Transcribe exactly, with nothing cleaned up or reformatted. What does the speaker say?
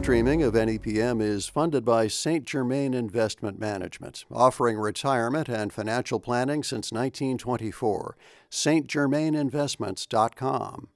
streaming of N E P M is funded by Saint Germain Investment Management, offering retirement and financial planning since nineteen twenty-four. St Germain Investments dot com.